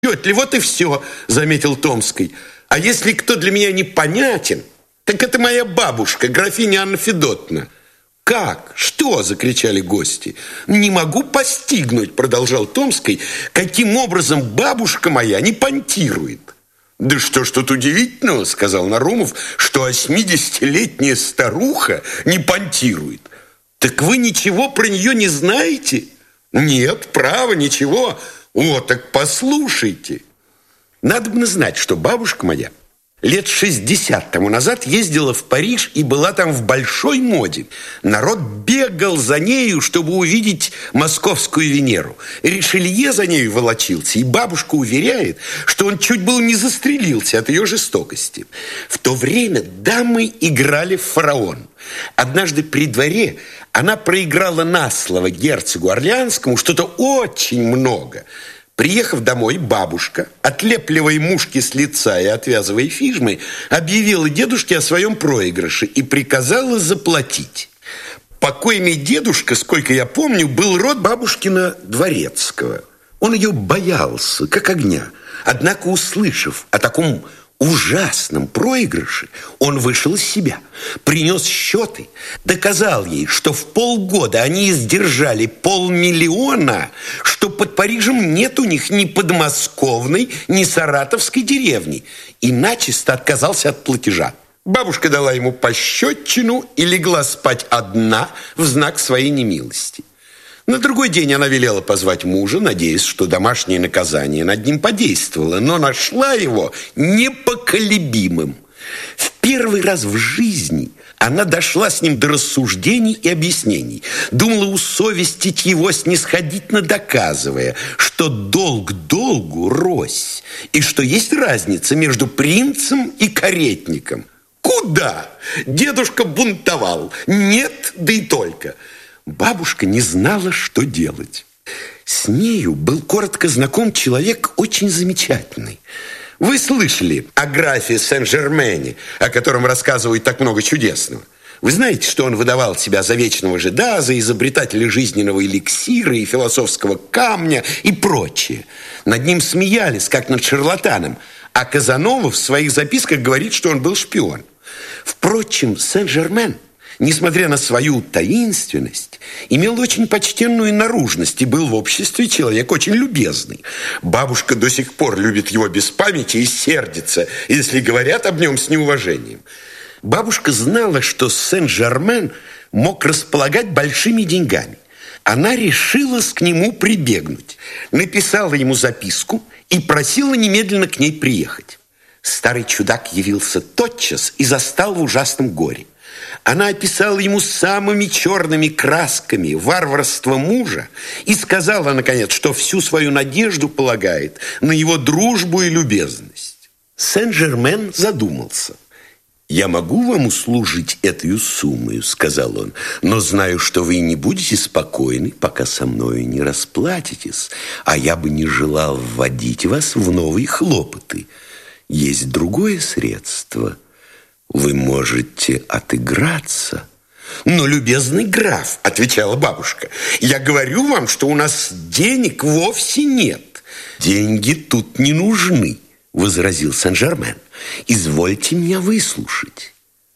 Тетли, вот и все, заметил Томский. А если кто для меня непонятен, так это моя бабушка, графиня Анна Федотовна. «Как? Что?» – закричали гости. «Не могу постигнуть», – продолжал Томский, «каким образом бабушка моя не понтирует». «Да что ж тут удивительного?» – сказал Нарумов, «что 80-летняя старуха не понтирует». «Так вы ничего про нее не знаете?» «Нет, право, ничего». «О, так послушайте». Надобно знать, что бабушка моя лет 60 тому назад ездила в Париж и была там в большой моде. Народ бегал за нею, чтобы увидеть московскую Венеру. Ришелье за нею волочился, и бабушка уверяет, что он чуть было не застрелился от ее жестокости. В то время дамы играли в фараон. Однажды при дворе она проиграла на слово герцогу Орлеанскому что-то очень много. Приехав домой, бабушка, отлепливая мушки с лица и отвязывая фижмы, объявила дедушке о своем проигрыше и приказала заплатить. Покойный дедушка, сколько я помню, был род бабушкина Дворецкого. Он ее боялся, как огня. Однако, услышав о таком ужасном проигрыше, он вышел из себя, принес счеты, доказал ей, что в полгода они издержали 500 000, что под Парижем нет у них ни подмосковной, ни саратовской деревни, и начисто отказался от платежа. Бабушка дала ему пощечину и легла спать одна в знак своей немилости. На другой день она велела позвать мужа, надеясь, что домашнее наказание над ним подействовало, но нашла его непоколебимым. В первый раз в жизни она дошла с ним до рассуждений и объяснений, думала усовестить его, снисходительно доказывая, что долг долгу рось, и что есть разница между принцем и каретником. Куда? Дедушка бунтовал. Нет, да и только. Бабушка не знала, что делать. С нею был коротко знаком человек очень замечательный. Вы слышали о графе Сен-Жермене, о котором рассказывают так много чудесного? Вы знаете, что он выдавал себя за вечного жида, за изобретателя жизненного эликсира и философского камня и прочее. Над ним смеялись, как над шарлатаном, а Казанова в своих записках говорит, что он был шпион. Впрочем, Сен-Жермен, несмотря на свою таинственность, имел очень почтенную наружность и был в обществе человек очень любезный. Бабушка до сих пор любит его без памяти и сердится, если говорят об нем с неуважением. Бабушка знала, что Сен-Жермен мог располагать большими деньгами. Она решилась к нему прибегнуть, написала ему записку и просила немедленно к ней приехать. Старый чудак явился тотчас и застал в ужасном горе. Она описала ему самыми черными красками варварство мужа и сказала, наконец, что всю свою надежду полагает на его дружбу и любезность. Сен-Жермен задумался. «Я могу вам услужить этой суммой, — сказал он, — но знаю, что вы не будете спокойны, пока со мною не расплатитесь, а я бы не желал вводить вас в новые хлопоты. Есть другое средство. Вы можете отыграться». «Но, любезный граф, — отвечала бабушка, — я говорю вам, что у нас денег вовсе нет». «Деньги тут не нужны, — возразил Сен-Жермен. Извольте меня выслушать».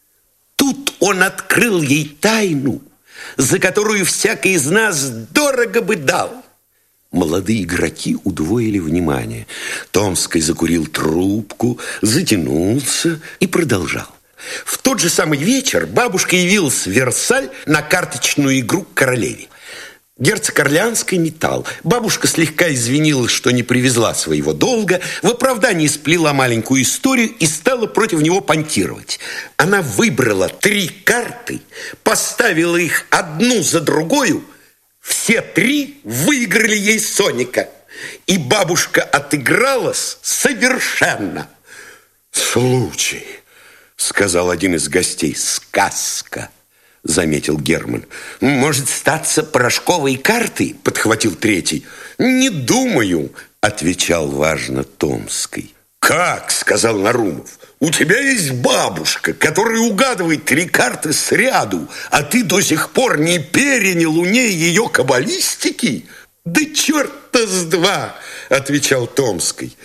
Тут он открыл ей тайну, за которую всякий из нас дорого бы дал. Молодые игроки удвоили внимание. Томский закурил трубку, затянулся и продолжал. В тот же самый вечер бабушка явилась в Версаль на карточную игру к королеве. Герцог Орлеанский метал. Бабушка слегка извинилась, что не привезла своего долга, в оправдании сплела маленькую историю и стала против него понтировать. Она выбрала 3 карты, поставила их одну за другою. Все 3 выиграли ей соника. И бабушка отыгралась совершенно. «Случай», — сказал один из гостей. «Сказка», — заметил Герман. «Может, статься порошковые карты?» — подхватил третий. «Не думаю», — отвечал важно Томский. «Как?» — сказал Нарумов. «У тебя есть бабушка, которая угадывает 3 карты сряду, а ты до сих пор не перенял у ней ее каббалистики? Да черт черта с два, отвечал Томский.